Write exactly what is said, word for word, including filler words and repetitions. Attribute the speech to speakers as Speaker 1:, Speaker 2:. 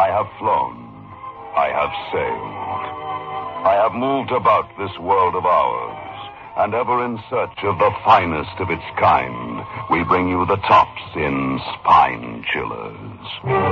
Speaker 1: I have flown. I have sailed. I have moved about this world of ours, and ever in search of the finest of its kind, we bring you the tops in Spine Chillers.